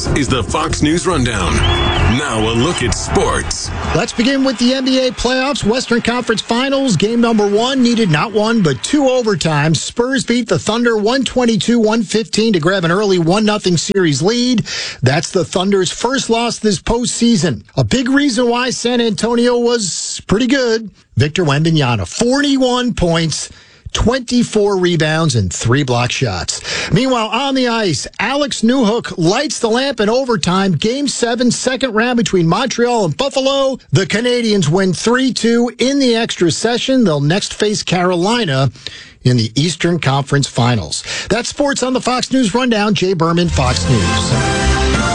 is the Fox News Rundown. Now a look at sports. Let's begin with the NBA playoffs. Western Conference Finals. Game number 1 needed not 1, but 2 overtimes. Spurs beat the Thunder 122-115 to grab an early 1-0 series lead. That's the Thunder's first loss this postseason. A big reason why San Antonio was pretty good. Victor Wembanyama, 41 points. 24 rebounds and 3 block shots. Meanwhile, on the ice, Alex Newhook lights the lamp in overtime. Game 7, second round between Montreal and Buffalo. The Canadiens win 3-2 in the extra session. They'll next face Carolina in the Eastern Conference Finals. That's sports on the Fox News Rundown. Jay Berman, Fox News.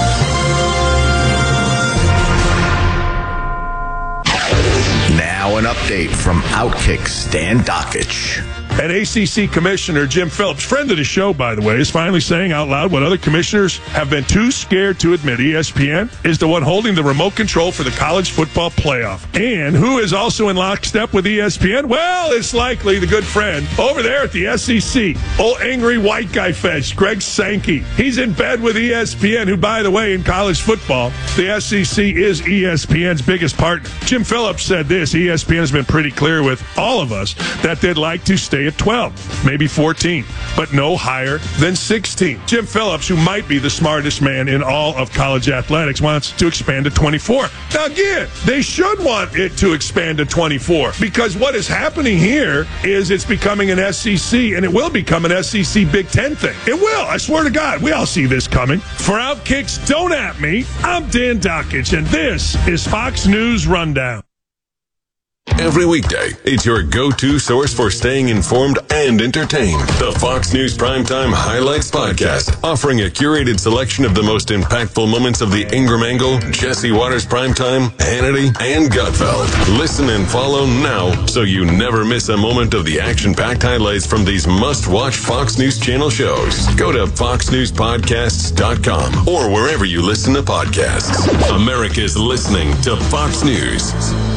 Now an update from Outkick Stan Dakich. And ACC Commissioner Jim Phillips, friend of the show, by the way, is finally saying out loud what other commissioners have been too scared to admit. ESPN is the one holding the remote control for the college football playoff. And who is also in lockstep with ESPN? Well, it's likely the good friend over there at the SEC, old angry white guy fetch, Greg Sankey. He's in bed with ESPN, who, by the way, in college football, the SEC is ESPN's biggest partner. Jim Phillips said this: ESPN has been pretty clear with all of us that they'd like to stay at 12, maybe 14, but no higher than 16. Jim Phillips, who might be the smartest man in all of college athletics, wants to expand to 24. Now, again, they should want it to expand to 24, because what is happening here is it's becoming an SEC, and it will become an SEC Big Ten thing. It will. I swear to God. We all see this coming. For Outkicks, don't at me. I'm Dan Dakich, and this is Fox News Rundown. Every weekday, it's your go-to source for staying informed and entertained. The Fox News Primetime Highlights Podcast, offering a curated selection of the most impactful moments of the Ingram Angle, Jesse Waters Primetime, Hannity, and Gutfeld. Listen and follow now so you never miss a moment of the action-packed highlights from these must-watch Fox News Channel shows. Go to foxnewspodcasts.com or wherever you listen to podcasts. America's listening to Fox News.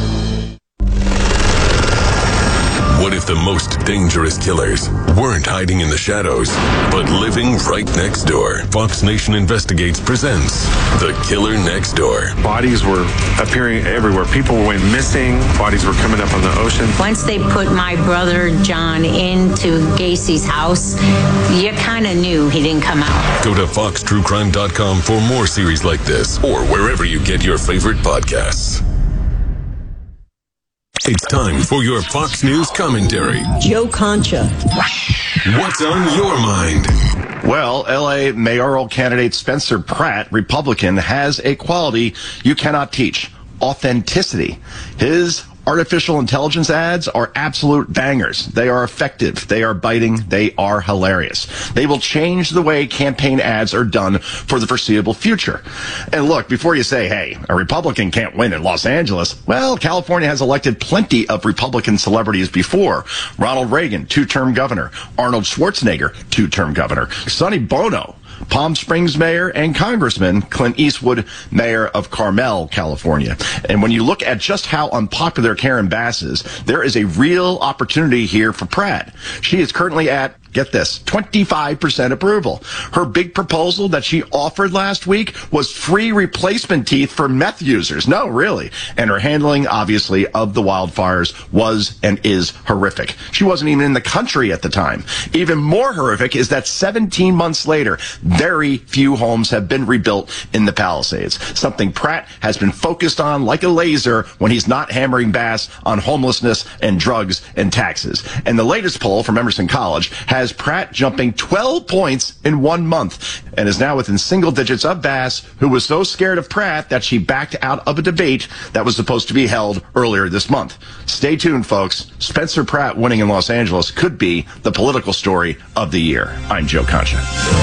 What if the most dangerous killers weren't hiding in the shadows, but living right next door? Fox Nation Investigates presents The Killer Next Door. Bodies were appearing everywhere. People went missing. Bodies were coming up on the ocean. Once they put my brother John into Gacy's house, you kind of knew he didn't come out. Go to foxtruecrime.com for more series like this, or wherever you get your favorite podcasts. It's time for your Fox News commentary. Joe Concha. What's on your mind? Well, L.A. mayoral candidate Spencer Pratt, Republican, has a quality you cannot teach: authenticity. His artificial intelligence ads are absolute bangers. They are effective. They are biting. They are hilarious. They will change the way campaign ads are done for the foreseeable future. And look, before you say, hey, a Republican can't win in Los Angeles, well, California has elected plenty of Republican celebrities before. Ronald Reagan, 2-term governor. Arnold Schwarzenegger, 2-term governor. Sonny Bono, Palm Springs mayor, and Congressman Clint Eastwood, mayor of Carmel, California. And when you look at just how unpopular Karen Bass is, there is a real opportunity here for Pratt. She is currently at, get this, 25% approval. Her big proposal that she offered last week was free replacement teeth for meth users. No, really. And her handling, obviously, of the wildfires was and is horrific. She wasn't even in the country at the time. Even more horrific is that 17 months later, very few homes have been rebuilt in the Palisades, something Pratt has been focused on like a laser when he's not hammering Bass on homelessness and drugs and taxes. And the latest poll from Emerson College has Pratt jumping 12 points in 1 month and is now within single digits of Bass, who was so scared of Pratt that she backed out of a debate that was supposed to be held earlier this month. Stay tuned, folks. Spencer Pratt winning in Los Angeles could be the political story of the year. I'm Joe Concha.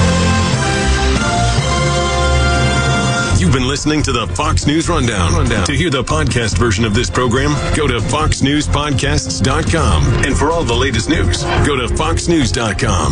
You've been listening to the Fox News Rundown. To hear the podcast version of this program, go to foxnewspodcasts.com. And for all the latest news, go to foxnews.com.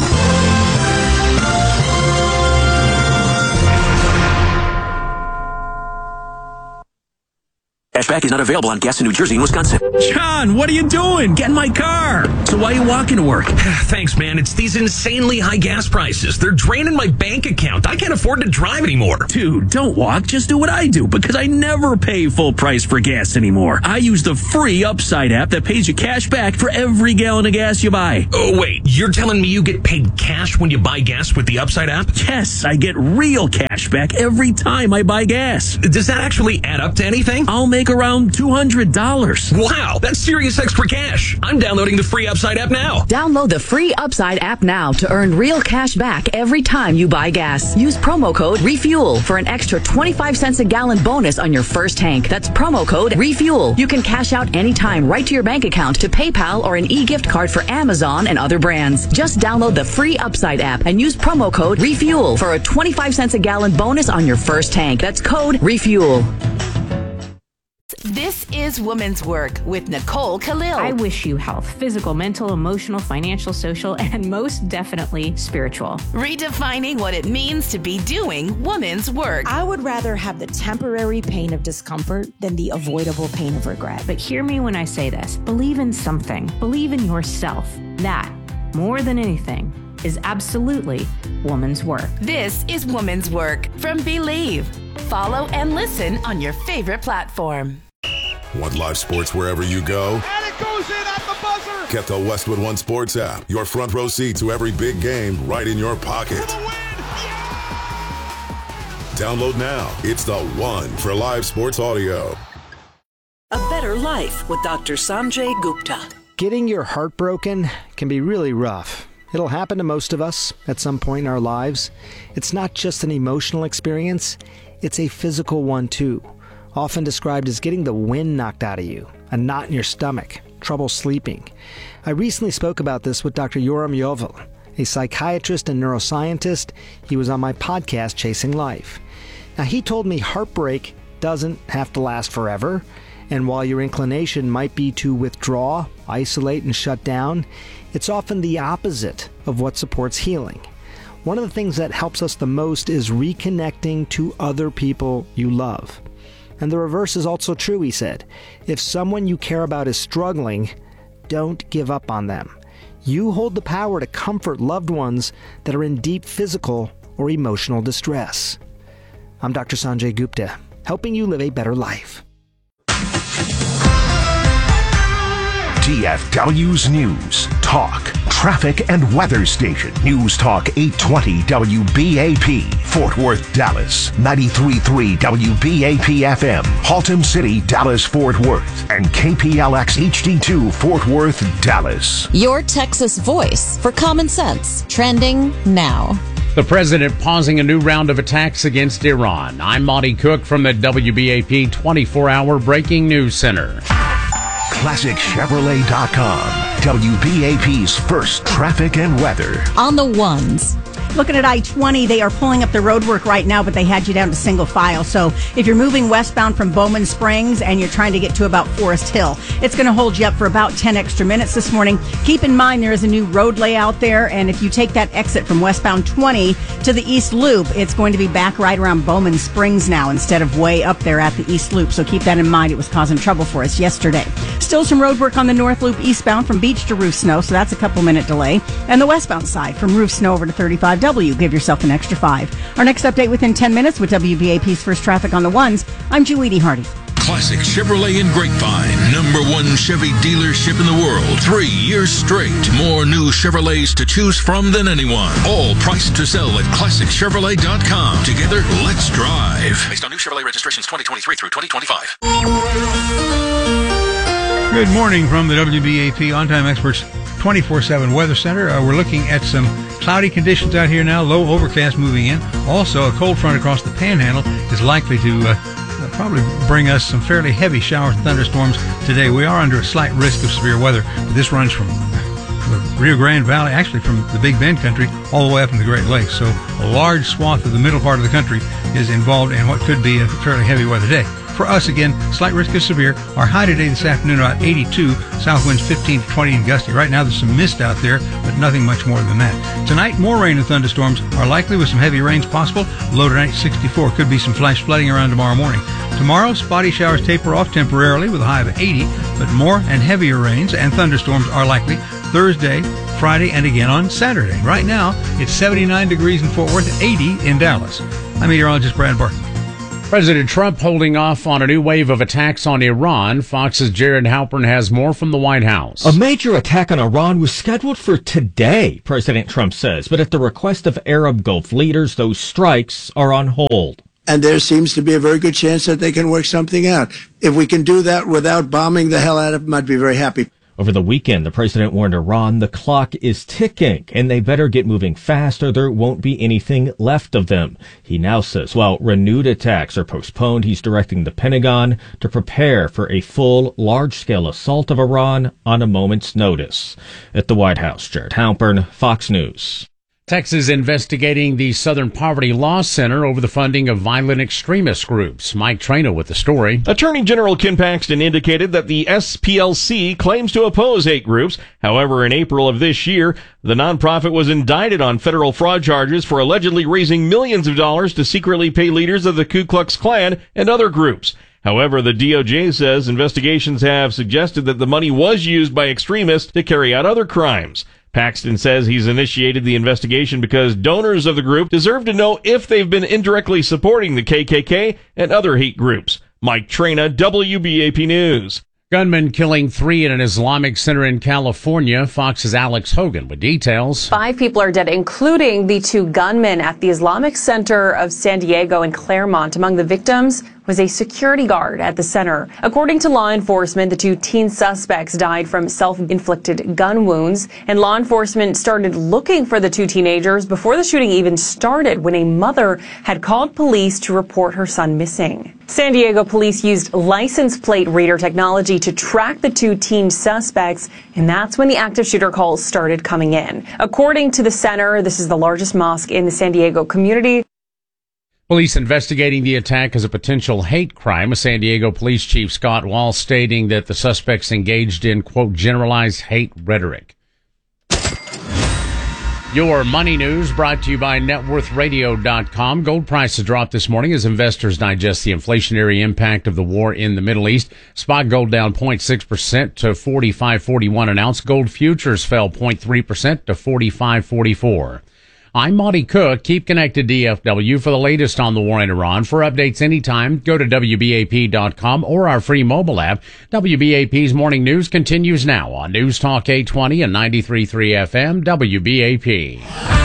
Cashback is not available on gas in New Jersey and Wisconsin. John, what are you doing? Get in my car. So why are you walking to work? Thanks, man. It's these insanely high gas prices. They're draining my bank account. I can't afford to drive anymore. Dude, don't walk. Just do what I do, because I never pay full price for gas anymore. I use the free Upside app that pays you cash back for every gallon of gas you buy. Oh, wait. You're telling me you get paid cash when you buy gas with the Upside app? Yes, I get real cash back every time I buy gas. Does that actually add up to anything? I'll make around $200. Wow, that's serious extra cash. I'm downloading the free Upside app now. Download the free Upside app now to earn real cash back every time you buy gas. Use promo code REFUEL for an extra 25 cents a gallon bonus on your first tank. That's promo code REFUEL. You can cash out anytime right to your bank account, to PayPal, or an e-gift card for Amazon and other brands. Just download the free Upside app and use promo code REFUEL for a 25 cents a gallon bonus on your first tank. That's code REFUEL. This is Women's Work with Nicole Khalil. I wish you health, physical, mental, emotional, financial, social, and most definitely spiritual. Redefining what it means to be doing women's work. I would rather have the temporary pain of discomfort than the avoidable pain of regret. But hear me when I say this. Believe in something. Believe in yourself. That, more than anything, is absolutely woman's work. This is Woman's Work from Believe. Follow and listen on your favorite platform. Want live sports wherever you go? And it goes in at the buzzer! Get the Westwood One Sports app. Your front row seat to every big game right in your pocket. Download now. It's the one for live sports audio. A Better Life with Dr. Sanjay Gupta. Getting your heart broken can be really rough. It'll happen to most of us at some point in our lives. It's not just an emotional experience, it's a physical one too. Often described as getting the wind knocked out of you, a knot in your stomach, trouble sleeping. I recently spoke about this with Dr. Yoram Yovel, a psychiatrist and neuroscientist. He was on my podcast, Chasing Life. Now, he told me heartbreak doesn't have to last forever, and while your inclination might be to withdraw, isolate, and shut down, it's often the opposite of what supports healing. One of the things that helps us the most is reconnecting to other people you love. And the reverse is also true, he said. If someone you care about is struggling, don't give up on them. You hold the power to comfort loved ones that are in deep physical or emotional distress. I'm Dr. Sanjay Gupta, helping you live a better life. DFW's News, Talk, Traffic and Weather Station. News Talk 820 WBAP, Fort Worth, Dallas. 93.3 WBAP FM, Haltom City, Dallas, Fort Worth. And KPLX HD2, Fort Worth, Dallas. Your Texas voice for common sense. Trending now. The president pausing a new round of attacks against Iran. I'm Monty Cook from the WBAP 24-hour Breaking News Center. ClassicChevrolet.com, WBAP's first traffic and weather. On the ones. Looking at I-20, they are pulling up the road work right now, but they had you down to single file. So if you're moving westbound from Bowman Springs and you're trying to get to about Forest Hill, it's going to hold you up for about 10 extra minutes this morning. Keep in mind there is a new road layout there, and if you take that exit from westbound 20 to the East Loop, it's going to be back right around Bowman Springs now instead of way up there at the East Loop. So keep that in mind. It was causing trouble for us yesterday. Still some road work on the North Loop eastbound from Beach to Roof Snow, so that's a couple-minute delay. And the westbound side from Roof Snow over to 35W. Give yourself an extra 5. Our next update within 10 minutes with WBAP's First Traffic on the Ones. I'm Julie Hardy. Classic Chevrolet in Grapevine, #1 Chevy dealership in the world. 3 years straight. More new Chevrolets to choose from than anyone. All priced to sell at ClassicChevrolet.com. Together, let's drive. Based on new Chevrolet registrations 2023 through 2025. Good morning from the WBAP On-Time Experts 24/7 Weather Center. We're looking at some cloudy conditions out here now, low overcast moving in. Also, a cold front across the panhandle is likely to probably bring us some fairly heavy showers and thunderstorms today. We are under a slight risk of severe weather. This runs from the Rio Grande Valley, actually from the Big Bend country, all the way up in the Great Lakes. So a large swath of the middle part of the country is involved in what could be a fairly heavy weather day. For us, again, slight risk of severe. Our high today this afternoon about 82. South winds 15 to 20 and gusty. Right now there's some mist out there, but nothing much more than that. Tonight, more rain and thunderstorms are likely with some heavy rains possible. Low tonight 64. Could be some flash flooding around tomorrow morning. Tomorrow, spotty showers taper off temporarily with a high of 80, but more and heavier rains and thunderstorms are likely Thursday, Friday, and again on Saturday. Right now, it's 79 degrees in Fort Worth, 80 in Dallas. I'm meteorologist Brad Barton. President Trump holding off on a new wave of attacks on Iran. Fox's Jared Halpern has more from the White House. A major attack on Iran was scheduled for today, President Trump says, but at the request of Arab Gulf leaders, those strikes are on hold. And there seems to be a very good chance that they can work something out. If we can do that without bombing the hell out of them, I'd be very happy. Over the weekend, the president warned Iran the clock is ticking and they better get moving fast or there won't be anything left of them. He now says while renewed attacks are postponed, he's directing the Pentagon to prepare for a full, large-scale assault of Iran on a moment's notice. At the White House, Jared Halpern, Fox News. Texas investigating the Southern Poverty Law Center over the funding of violent extremist groups. Mike Traina with the story. Attorney General Ken Paxton indicated that the SPLC claims to oppose hate groups. However, in April of this year, the nonprofit was indicted on federal fraud charges for allegedly raising millions of dollars to secretly pay leaders of the Ku Klux Klan and other groups. However, the DOJ says investigations have suggested that the money was used by extremists to carry out other crimes. Paxton says he's initiated the investigation because donors of the group deserve to know if they've been indirectly supporting the KKK and other hate groups. Mike Traina, WBAP News. Gunman killing 3 in an Islamic center in California. Fox's Alex Hogan with details. 5 people are dead, including the 2 gunmen at the Islamic Center of San Diego and Claremont. Among the victims was a security guard at the center. According to law enforcement, the 2 teen suspects died from self-inflicted gun wounds, and law enforcement started looking for the 2 teenagers before the shooting even started, when a mother had called police to report her son missing. San Diego police used license plate reader technology to track the 2 teen suspects, and that's when the active shooter calls started coming in. According to the center, this is the largest mosque in the San Diego community. Police investigating the attack as a potential hate crime. A San Diego Police Chief Scott Wall stating that the suspects engaged in, quote, generalized hate rhetoric. Your money news brought to you by networthradio.com. Gold prices dropped this morning as investors digest the inflationary impact of the war in the Middle East. Spot gold down 0.6% to $45.41 an ounce. Gold futures fell 0.3% to $45.44. I'm Monty Cook. Keep connected DFW for the latest on the war in Iran. For updates anytime, go to WBAP.com or our free mobile app. WBAP's morning news continues now on News Talk 820 and 93.3 FM, WBAP.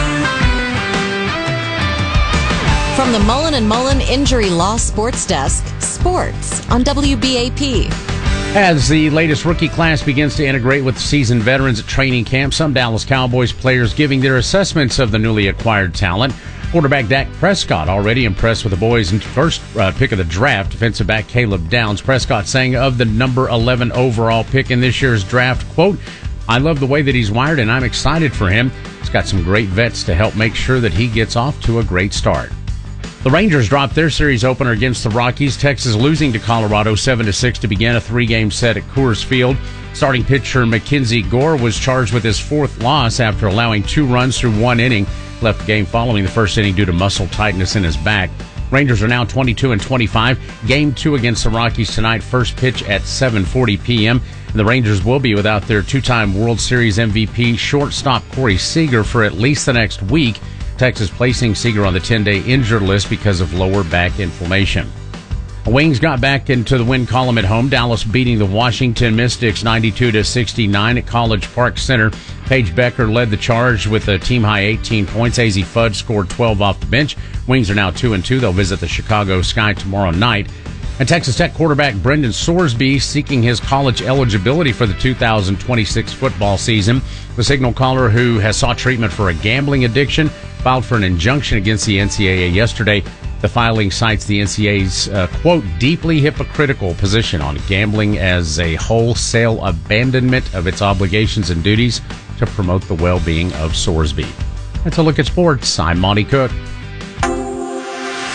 From the Mullen & Mullen Injury Law Sports Desk, sports on WBAP. As the latest rookie class begins to integrate with seasoned veterans at training camp, some Dallas Cowboys players giving their assessments of the newly acquired talent. Quarterback Dak Prescott already impressed with the boys' first pick of the draft, defensive back Caleb Downs. Prescott saying of the number 11 overall pick in this year's draft, quote, I love the way that he's wired and I'm excited for him. He's got some great vets to help make sure that he gets off to a great start. The Rangers dropped their series opener against the Rockies. Texas losing to Colorado 7-6 to begin a 3-game set at Coors Field. Starting pitcher Mackenzie Gore was charged with his 4th loss after allowing 2 runs through 1 inning. Left the game following the first inning due to muscle tightness in his back. Rangers are now 22-25. Game 2 against the Rockies tonight. First pitch at 7:40 p.m. The Rangers will be without their 2-time World Series MVP shortstop Corey Seager for at least the next week. Texas placing Seager on the 10-day injured list because of lower back inflammation. The Wings got back into the win column at home. Dallas beating the Washington Mystics 92-69 at College Park Center. Paige Becker led the charge with a team-high 18 points. AZ Fudd scored 12 off the bench. Wings are now 2-2. They'll visit the Chicago Sky tomorrow night. And Texas Tech quarterback Brendan Sorsby seeking his college eligibility for the 2026 football season. The signal caller who has sought treatment for a gambling addiction filed for an injunction against the NCAA yesterday. The filing cites the NCAA's, quote, deeply hypocritical position on gambling as a wholesale abandonment of its obligations and duties to promote the well-being of Sorsby. That's a look at sports. I'm Monty Cook.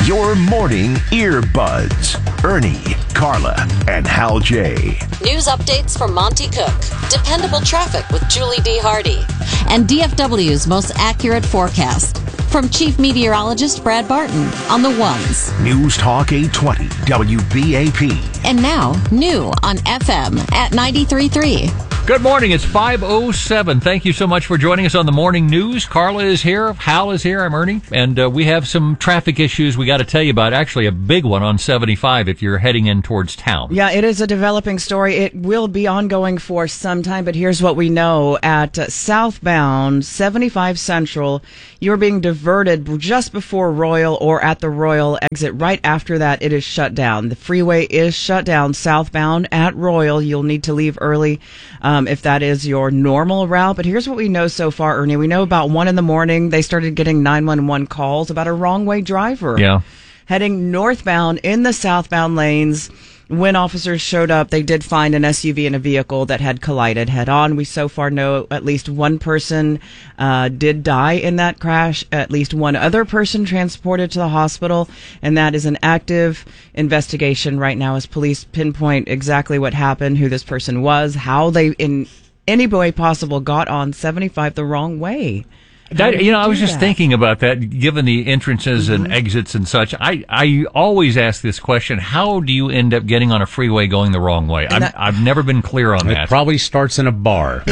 Your morning earbuds. Ernie, Carla, and Hal J. News updates from Monty Cook. Dependable traffic with Julie D. Hardy. And DFW's most accurate forecast. From Chief Meteorologist Brad Barton on the ones. News Talk 820 WBAP. And now, new on FM at 93.3. Good morning. It's 5:07. Thank you so much for joining us on the morning news. Carla is here. Hal is here. I'm Ernie. And we have some traffic issues we got to tell you about. Actually, a big one on 75 if you're heading in towards town. Yeah, it is a developing story. It will be ongoing for some time, but here's what we know. At southbound 75 Central, you're being diverted just before Royal or at the Royal exit. Right after that, it is shut down. The freeway is shut down southbound at Royal. You'll need to leave early if that is your normal route. But here's what we know so far, Ernie. We know about 1 a.m, they started getting 911 calls about a wrong-way driver. Yeah. Heading northbound in the southbound lanes. When officers showed up, they did find an SUV and a vehicle that had collided head-on. We so far know at least one person did die in that crash, at least one other person transported to the hospital, and that is an active investigation right now as police pinpoint exactly what happened, who this person was, how they, in any way possible, got on 75 the wrong way. I was just thinking about that, given the entrances and exits and such. I always ask this question, how do you end up getting on a freeway going the wrong way? I've never been clear on that. It probably starts in a bar.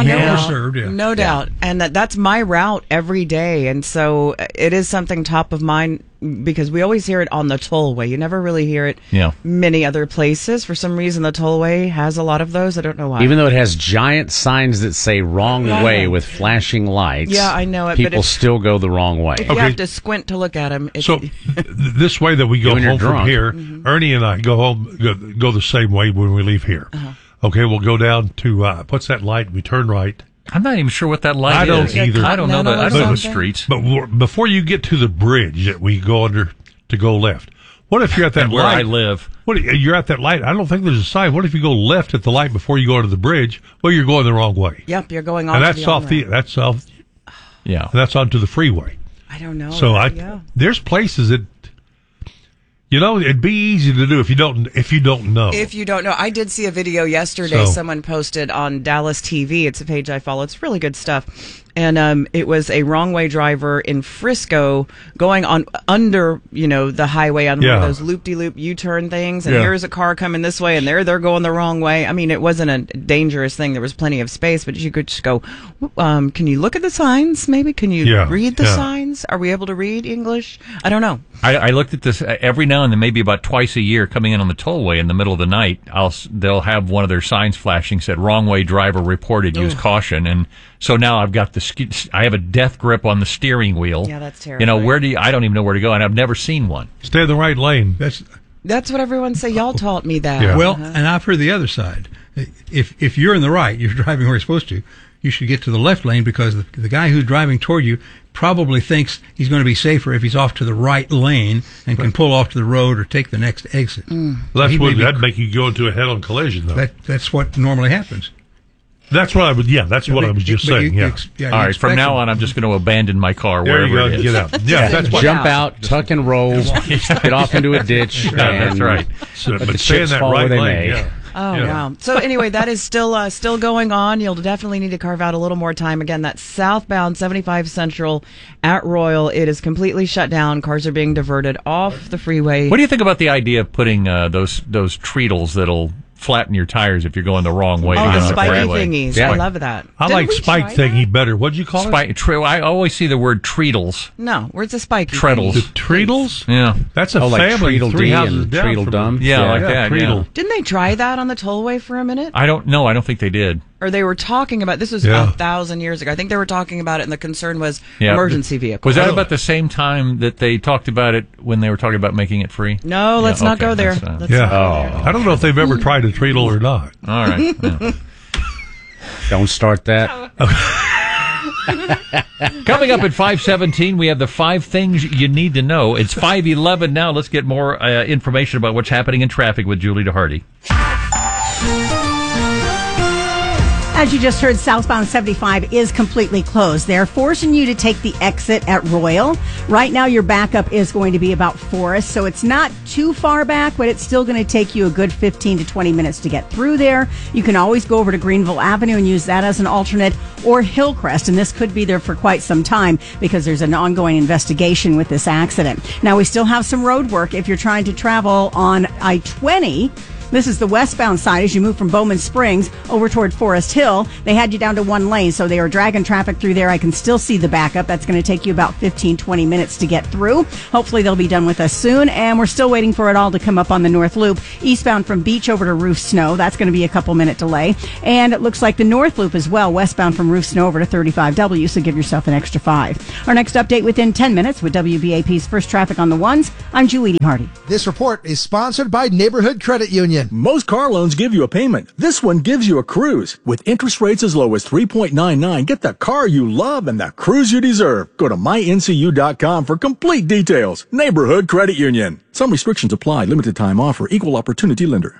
No doubt. And that's my route every day. And so it is something top of mind because we always hear it on the tollway. You never really hear it many other places. For some reason, the tollway has a lot of those. I don't know why. Even though it has giant signs that say wrong way with flashing lights. Yeah, I know it. People still go the wrong way. If you have to squint to look at them. So this way that we go home from here, Ernie and I go home, go the same way when we leave here. Okay, we'll go down to, what's that light? We turn right. I'm not even sure what that light is. I don't either. I don't know that. I don't know streets. But before you get to the bridge that we go under to go left, what if you're at that light? Where I live. You're at that light. I don't think there's a sign. What if you go left at the light before you go to the bridge? Well, you're going the wrong way. Yep, you're going on. And that's off the. That's off. Yeah. That's onto the freeway. I don't know. So there's places that. It'd be easy to do if you don't know. If you don't know. I did see a video yesterday someone posted on Dallas TV. It's a page I follow. It's really good stuff. And it was a wrong-way driver in Frisco going on under, the highway on one of those loop-de-loop U-turn things. And here's a car coming this way, and they're going the wrong way. I mean, it wasn't a dangerous thing. There was plenty of space, but you could just go, can you look at the signs, maybe? Can you read the signs? Are we able to read English? I don't know. I looked at this every now and then, maybe about twice a year, coming in on the tollway in the middle of the night. They'll have one of their signs flashing, said, wrong-way driver reported, use caution. And so now I've got I have a death grip on the steering wheel. Yeah, that's terrible. I don't even know where to go, and I've never seen one. Stay in the right lane. That's what everyone say. Y'all taught me that. Yeah. Well, and I've heard the other side. If you're in the right, you're driving where you're supposed to, you should get to the left lane because the guy who's driving toward you probably thinks he's going to be safer if he's off to the right lane and can pull off to the road or take the next exit. Well, that'd make you go into a head-on collision, though. That's what normally happens. That's what I would. Yeah, that's what I was just saying. All right, from now on, I'm just going to abandon my car wherever it is. Get out. Yeah, that's what. Jump out, tuck and roll, get off into a ditch. That's right. But stay in that right lane. Yeah. Wow. So anyway, that is still going on. You'll definitely need to carve out a little more time. Again, that's southbound 75 Central at Royal. It is completely shut down. Cars are being diverted off the freeway. What do you think about the idea of putting those treatles that'll flatten your tires if you're going the wrong way? The spiky thingies. Yeah. I love that. I like spike thingy better. What'd you call it? I always see the word treatles. No, where's the spiky? Treadles. The treatles? Yeah. That's a family. Treedle Three D houses and down. Treedledum. Yeah, like that. Treedle. Yeah. Didn't they try that on the tollway for a minute? I don't know. I don't think they did. Or they were talking about, this was 1,000 years ago. I think they were talking about it, and the concern was emergency vehicles. Was that about the same time that they talked about it when they were talking about making it free? No, let's not go there. I don't know if they've ever tried a treadle or not. All right. Yeah. Don't start that. Coming up at 5:17, we have the 5 things you need to know. It's 5:11 now. Let's get more information about what's happening in traffic with Julie DeHardy. As you just heard, southbound 75 is completely closed. They're forcing you to take the exit at Royal. Right now, your backup is going to be about Forest, so it's not too far back, but it's still going to take you a good 15 to 20 minutes to get through there. You can always go over to Greenville Avenue and use that as an alternate, or Hillcrest, and this could be there for quite some time because there's an ongoing investigation with this accident. Now, we still have some road work if you're trying to travel on I-20. This is the westbound side as you move from Bowman Springs over toward Forest Hill. They had you down to one lane, so they are dragging traffic through there. I can still see the backup. That's going to take you about 15, 20 minutes to get through. Hopefully they'll be done with us soon, and we're still waiting for it all to come up on the North Loop. Eastbound from Beach over to Roof Snow. That's going to be a couple-minute delay. And it looks like the North Loop as well, westbound from Roof Snow over to 35W, so give yourself an extra 5. Our next update within 10 minutes with WBAP's First Traffic on the Ones. I'm Julie Hardy. This report is sponsored by Neighborhood Credit Union. Most car loans give you a payment. This one gives you a cruise. With interest rates as low as 3.99, get the car you love and the cruise you deserve. Go to myncu.com for complete details. Neighborhood Credit Union. Some restrictions apply. Limited time offer. Equal opportunity lender.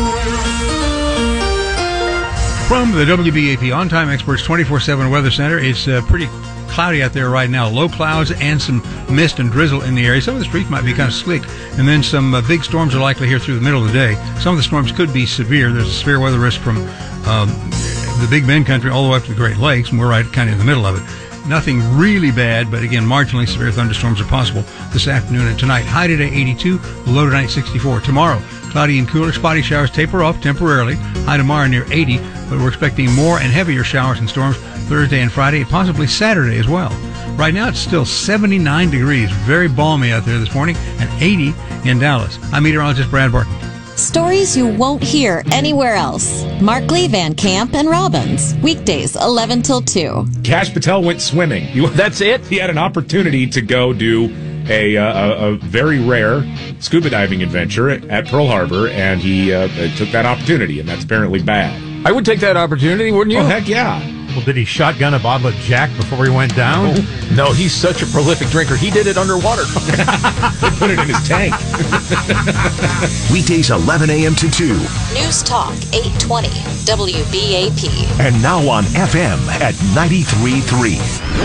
From the WBAP On-Time Experts 24/7 Weather Center, it's pretty cloudy out there right now. Low clouds and some mist and drizzle in the area. Some of the streets might be kind of slick. And then some big storms are likely here through the middle of the day. Some of the storms could be severe. There's a severe weather risk from the Big Bend country all the way up to the Great Lakes, and we're right kind of in the middle of it. Nothing really bad, but again, marginally severe thunderstorms are possible this afternoon and tonight. High today 82, low tonight 64. Tomorrow, cloudy and cooler. Spotty showers taper off temporarily. High tomorrow near 80, but we're expecting more and heavier showers and storms Thursday and Friday, possibly Saturday as well. Right now, it's still 79 degrees. Very balmy out there this morning, and 80 in Dallas. I'm meteorologist Brad Barton. Stories you won't hear anywhere else. Mark Lee, Van Camp, and Robbins. Weekdays, 11 till 2. Kash Patel went swimming. That's it? He had an opportunity to go do a very rare scuba diving adventure at Pearl Harbor, and he took that opportunity, and that's apparently bad. I would take that opportunity, wouldn't you? Oh, heck yeah. Well, did he shotgun a bottle of Jack before he went down? No, he's such a prolific drinker. He did it underwater. They put it in his tank. Weekdays 11 a.m. to 2. News Talk 820 WBAP. And now on FM at 93.3.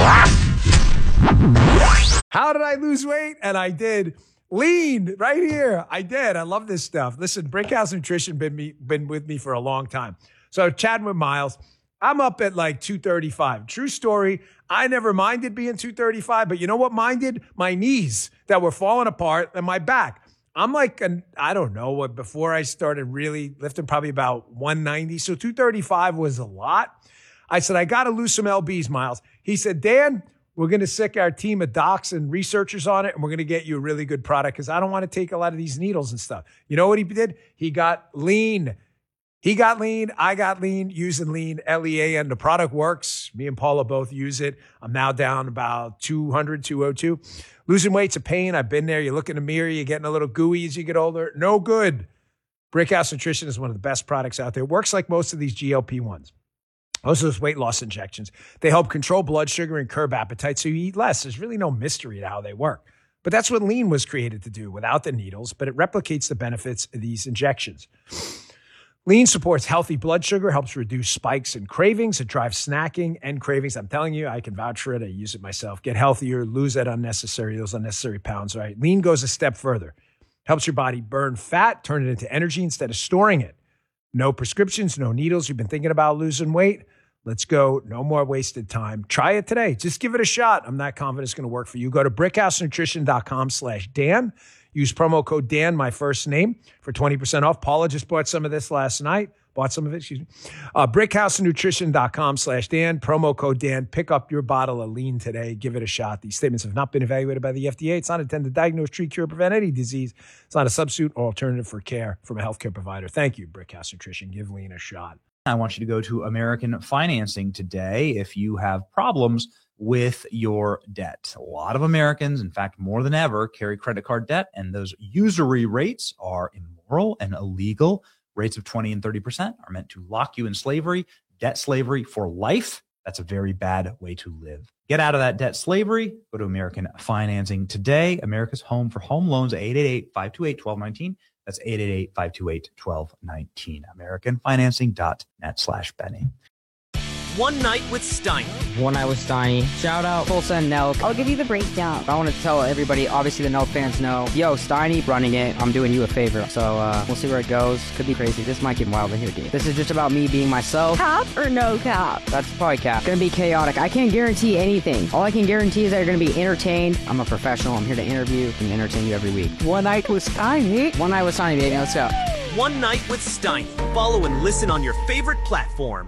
How did I lose weight? And I did. Lean right here. I did. I love this stuff. Listen, Brickhouse Nutrition been with me for a long time. So chatting with Miles, I'm up at like 235. True story. I never minded being 235, but you know what minded? My knees that were falling apart and my back. I'm like, I don't know what, before I started really lifting, probably about 190. So 235 was a lot. I said, I got to lose some lbs, Miles. He said, Dan, we're going to sick our team of docs and researchers on it, and we're going to get you a really good product because I don't want to take a lot of these needles and stuff. You know what he did? He got lean. He got lean. I got lean using lean, L-E-A-N. The product works. Me and Paula both use it. I'm now down about 200, 202. Losing weight's a pain. I've been there. You look in the mirror. You're getting a little gooey as you get older. No good. Brickhouse Nutrition is one of the best products out there. It works like most of these GLP-1s. Most of those weight loss injections. They help control blood sugar and curb appetite so you eat less. There's really no mystery to how they work. But that's what lean was created to do without the needles, but it replicates the benefits of these injections. Lean supports healthy blood sugar, helps reduce spikes and cravings. It drives snacking and cravings. I'm telling you, I can vouch for it. I use it myself. Get healthier, lose those unnecessary pounds, right? Lean goes a step further. Helps your body burn fat, turn it into energy instead of storing it. No prescriptions, no needles. You've been thinking about losing weight? Let's go. No more wasted time. Try it today. Just give it a shot. I'm not confident it's going to work for you. Go to brickhousenutrition.com/Dan. Use promo code Dan, my first name, for 20% off. Paula just bought some of this last night. brickhousenutrition.com/Dan. Promo code Dan. Pick up your bottle of lean today. Give it a shot. These statements have not been evaluated by the FDA. It's not intended to diagnose, treat, cure, prevent any disease. It's not a substitute or alternative for care from a healthcare provider. Thank you, Brickhouse Nutrition. Give lean a shot. I want you to go to American Financing today if you have problems with your debt. A lot of Americans, in fact, more than ever, carry credit card debt, and those usury rates are immoral and illegal. Rates of 20 and 30% are meant to lock you in slavery, debt slavery for life. That's a very bad way to live. Get out of that debt slavery. Go to American Financing today. America's home for home loans, 888-528-1219. That's 888-528-1219. AmericanFinancing.net/Benny. One Night with Steiny. One Night with Steiny. Shout out Tulsa and Nelk. I'll give you the breakdown. I want to tell everybody, obviously the Nelk fans know, yo, Steiny running it, I'm doing you a favor. So we'll see where it goes. Could be crazy. This might get wild in here, dude. This is just about me being myself. Cap or no cap? That's probably cap. Gonna be chaotic. I can't guarantee anything. All I can guarantee is that you're gonna be entertained. I'm a professional. I'm here to interview and entertain you every week. One Night with Steiny. One Night with Steiny, baby. Let's go. One Night with Steiny. Follow and listen on your favorite platform.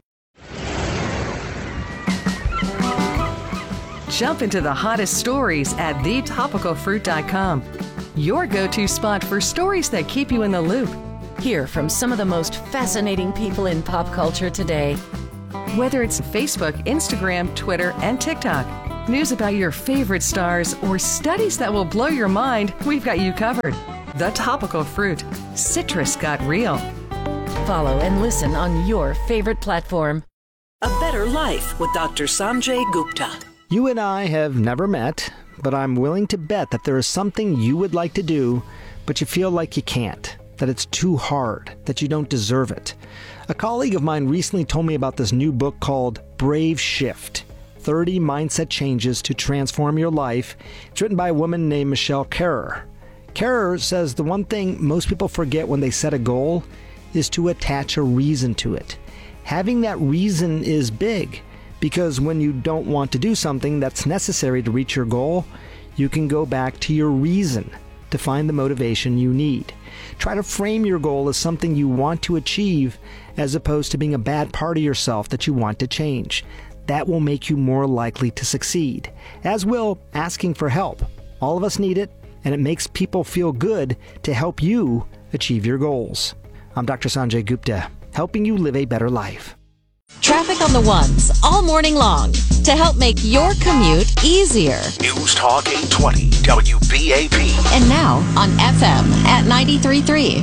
Jump into the hottest stories at thetopicalfruit.com. Your go-to spot for stories that keep you in the loop. Hear from some of the most fascinating people in pop culture today. Whether it's Facebook, Instagram, Twitter, and TikTok, news about your favorite stars, or studies that will blow your mind, we've got you covered. The Topical Fruit. Citrus got real. Follow and listen on your favorite platform. A Better Life with Dr. Sanjay Gupta. You and I have never met, but I'm willing to bet that there is something you would like to do, but you feel like you can't, that it's too hard, that you don't deserve it. A colleague of mine recently told me about this new book called Brave Shift, 30 Mindset Changes to Transform Your Life. It's written by a woman named Michelle Kerrer. Kerrer says the one thing most people forget when they set a goal is to attach a reason to it. Having that reason is big, because when you don't want to do something that's necessary to reach your goal, you can go back to your reason to find the motivation you need. Try to frame your goal as something you want to achieve as opposed to being a bad part of yourself that you want to change. That will make you more likely to succeed, as will asking for help. All of us need it, and it makes people feel good to help you achieve your goals. I'm Dr. Sanjay Gupta, helping you live a better life. Traffic on the ones all morning long to help make your commute easier. News Talk 820 WBAP. And now on FM at 93.3.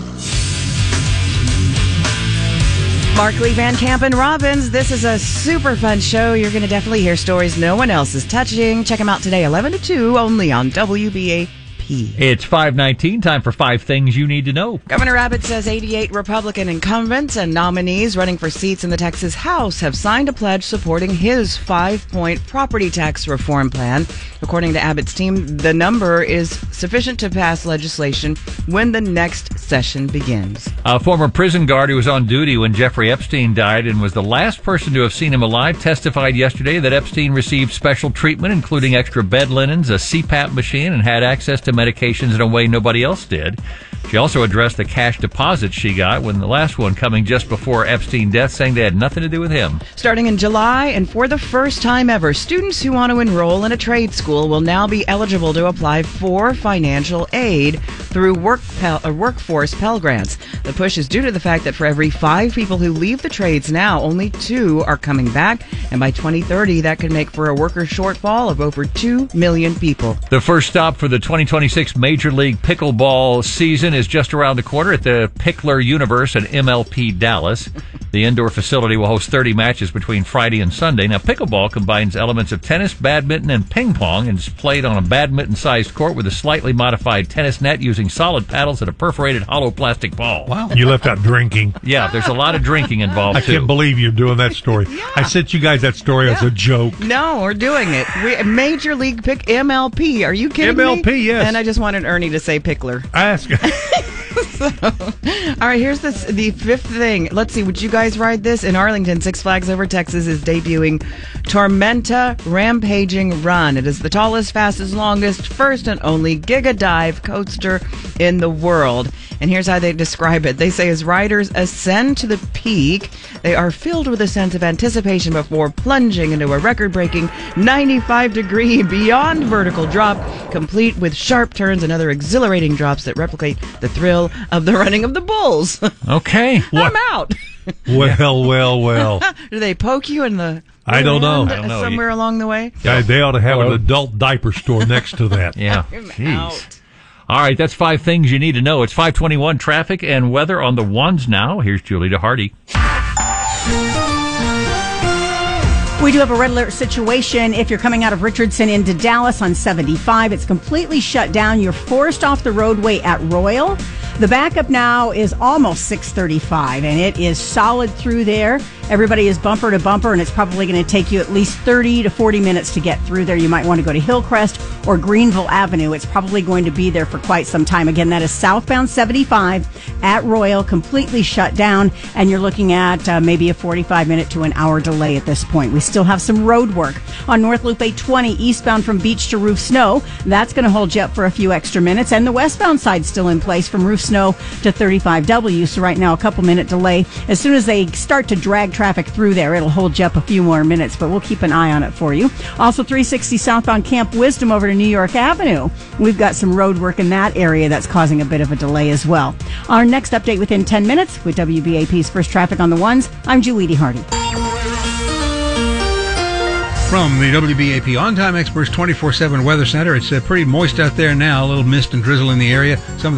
Markley, Van Camp, and Robbins. This is a super fun show. You're going to definitely hear stories no one else is touching. Check them out today, 11 to 2, only on WBAP. It's 5:19, time for 5 things you need to know. Governor Abbott says 88 Republican incumbents and nominees running for seats in the Texas House have signed a pledge supporting his 5-point property tax reform plan. According to Abbott's team, the number is sufficient to pass legislation when the next session begins. A former prison guard who was on duty when Jeffrey Epstein died and was the last person to have seen him alive testified yesterday that Epstein received special treatment, including extra bed linens, a CPAP machine, and had access to medications in a way nobody else did. She also addressed the cash deposits she got, when the last one coming just before Epstein's death, saying they had nothing to do with him. Starting in July, and for the first time ever, students who want to enroll in a trade school will now be eligible to apply for financial aid through workforce Pell Grants. The push is due to the fact that for every 5 people who leave the trades now, only 2 are coming back, and by 2030, that could make for a worker shortfall of over 2 million people. The first stop for the 2026 Major League Pickleball season is just around the corner at the Pickler Universe at MLP Dallas. The indoor facility will host 30 matches between Friday and Sunday. Now, pickleball combines elements of tennis, badminton, and ping pong, and is played on a badminton-sized court with a slightly modified tennis net using solid paddles and a perforated hollow plastic ball. Wow. You left out drinking. Yeah, there's a lot of drinking involved, I too. can't believe you're doing that story. Yeah. I sent you guys that story as a joke. No, we're doing it. Major League Pick MLP. Are you kidding me? MLP, yes. And I just wanted Ernie to say Pickler. Ask. All right, here's the 5th thing. Let's see, would you guys ride this? In Arlington, Six Flags Over Texas is debuting Tormenta Rampaging Run. It is the tallest, fastest, longest, first and only Giga Dive coaster in the world. And here's how they describe it. They say as riders ascend to the peak, they are filled with a sense of anticipation before plunging into a record-breaking 95-degree beyond vertical drop, complete with sharp turns and other exhilarating drops that replicate the thrill of the running of the bulls. Okay. I'm out. Well. Do they poke you in the I don't know. somewhere along the way? Yeah, they ought to have an adult diaper store next to that. Yeah. I'm Jeez. out. All right, that's 5 things you need to know. It's 5:21 traffic and weather on the ones now. Here's Julie DeHardy. We do have a red alert situation if you're coming out of Richardson into Dallas on 75. It's completely shut down. You're forced off the roadway at Royal. The backup now is almost 635, and it is solid through there. Everybody is bumper to bumper, and it's probably going to take you at least 30 to 40 minutes to get through there. You might want to go to Hillcrest or Greenville Avenue. It's probably going to be there for quite some time. Again, that is southbound 75 at Royal, completely shut down, and you're looking at maybe a 45-minute to an hour delay at this point. We still have some road work on North Loop 820 eastbound from Beach to Roof Snow. That's going to hold you up for a few extra minutes, and the westbound side still in place from Roof Snow to 35W. So right now, a couple-minute delay. As soon as they start to drag traffic through there, it'll hold you up a few more minutes, but we'll keep an eye on it for you. Also, 360 southbound Camp Wisdom over to New York Avenue. We've got some road work in that area that's causing a bit of a delay as well. Our next update within 10 minutes with WBAP's First Traffic on the Ones. I'm Julie D. Hardy. From the WBAP On Time Experts 24/7 Weather Center, it's pretty moist out there now, a little mist and drizzle in the area. Some of